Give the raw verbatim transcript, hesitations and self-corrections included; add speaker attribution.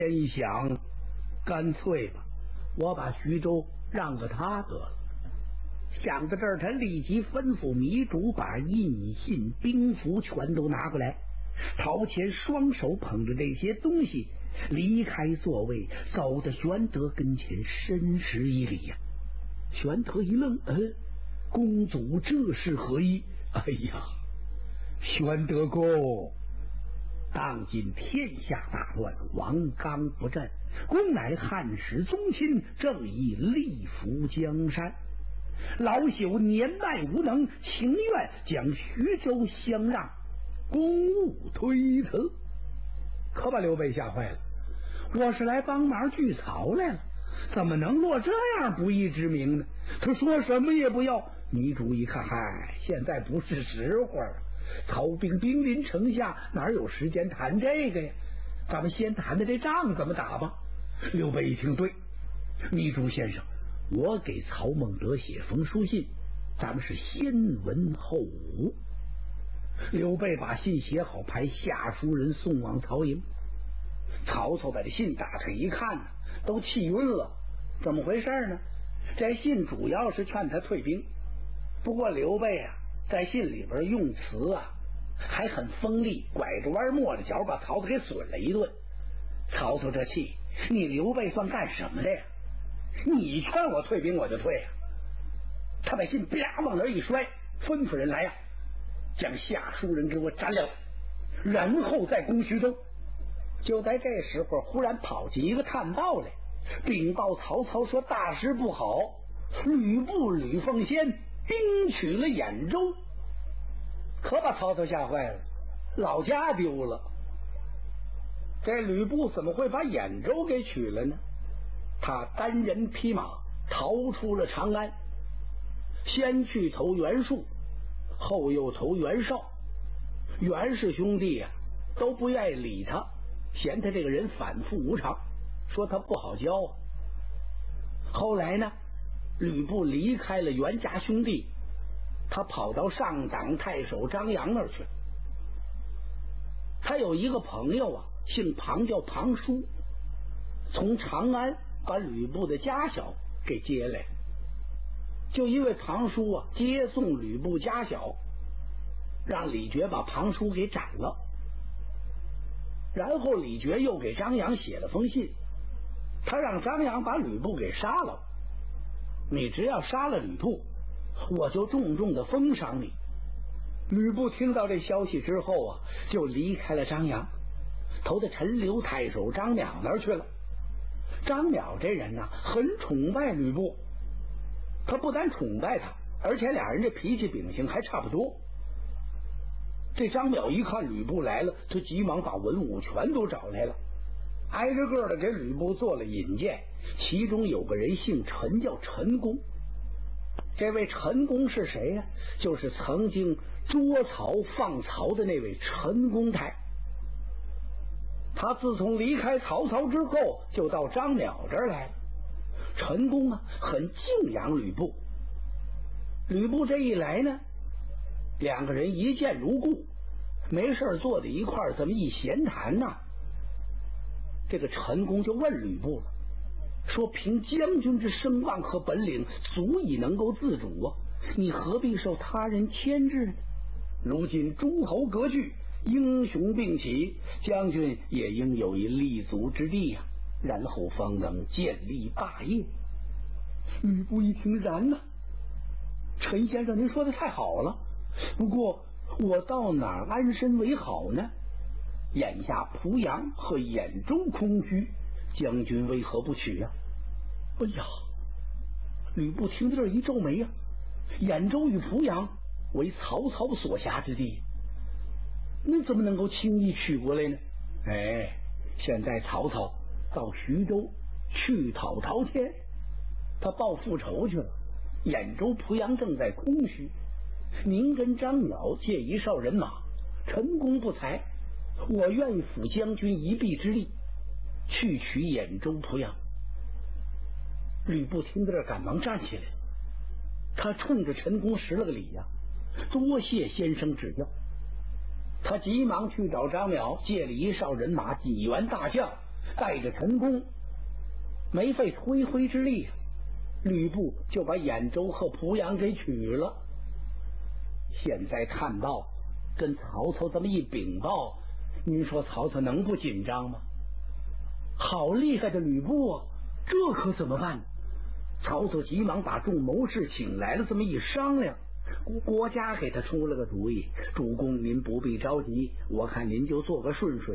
Speaker 1: 一想，干脆吧，我把徐州让给他得了。想到这儿，他立即吩咐糜竺把印信兵符全都拿过来。陶谦双手捧着这些东西，离开座位，走到玄德跟前，深施一礼呀、啊。玄德一愣，嗯，公祖这是何意？哎呀，玄德公，当今天下大乱，王纲不振，公乃汉室宗亲，正义立服江山。老朽年迈无能，情愿将徐州相让，公务推辞。可把刘备吓坏了，我是来帮忙聚曹来了，怎么能落这样不义之名呢？他说什么也不要。糜竺一看，嗨，现在不是时候啊，曹兵兵临城下，哪有时间谈这个呀？咱们先谈谈这仗怎么打吧。刘备一听，对，糜竺先生，我给曹孟德写封书信，咱们是先文后武。刘备把信写好，派下书人送往曹营。曹操把这信打开一看呢，都气晕了。怎么回事呢？这信主要是劝他退兵，不过刘备啊，在信里边用词啊还很锋利，拐着弯抹着角把曹操给损了一顿。曹操这气，你刘备算干什么的呀？你劝我退兵我就退呀！他把信啪往那一摔，吩咐人来呀，将下书人给我斩了，然后再攻徐州。就在这时候，忽然跑进一个探报来，禀报曹操说大事不好，吕布吕奉先兵取了兖州。可把曹操吓坏了，老家丢了。这吕布怎么会把兖州给取了呢？他单人匹马逃出了长安，先去投袁术，后又投袁绍。袁氏兄弟啊都不愿意理他，嫌他这个人反复无常，说他不好教啊。后来呢，吕布离开了袁家兄弟，他跑到上党太守张扬那儿去了。他有一个朋友啊，姓庞，叫庞叔，从长安把吕布的家小给接来。就因为庞叔啊接送吕布家小，让李傕把庞叔给斩了。然后李傕又给张扬写了封信，他让张扬把吕布给杀了，你只要杀了吕布，我就重重的封赏你。吕布听到这消息之后啊，就离开了张扬，投到陈留太守张邈那儿去了。张邈这人呢、啊，很宠拜吕布，他不但宠拜他，而且俩人这脾气秉性还差不多。这张邈一看吕布来了，他急忙把文武全都找来了，挨着个的给吕布做了引荐。其中有个人姓陈，叫陈宫。这位陈宫是谁呀、啊？就是曾经捉曹放曹的那位陈公台。他自从离开曹操之后，就到张邈这儿来了。陈宫啊，很敬仰吕布。吕布这一来呢，两个人一见如故，没事坐在一块儿，这么一闲谈呐、啊。这个陈宫就问吕布了，说凭将军之声望和本领，足以能够自主啊，你何必受他人牵制呢？如今诸侯割据，英雄并起，将军也应有一立足之地呀、啊，然后方能建立霸业。吕布一听，然呐、啊，陈先生您说的太好了，不过我到哪儿安身为好呢？眼下濮阳和兖州空虚，将军为何不取呀、啊？哎呀，吕布听到这儿一皱眉呀、啊，兖州与濮阳为曹操所辖之地，那怎么能够轻易取过来呢？哎，现在曹操到徐州去讨陶谦，他报复仇去了，兖州濮阳正在空虚，您跟张邈借一哨人马，陈功不才，我愿意辅将军一臂之力，去取兖州濮阳。吕布听到这儿，赶忙站起来，他冲着陈宫施了个礼呀、啊，多谢先生指教。他急忙去找张邈借了一哨人马，几员大将， 带着陈宫，没费吹灰之力，吕布就把兖州和濮阳给取了。现在看到跟曹操这么一禀报，您说曹操能不紧张吗？好厉害的吕布啊，这可怎么办？曹操急忙把众谋士请来了，这么一商量，国家给他出了个主意：主公您不必着急，我看您就做个顺水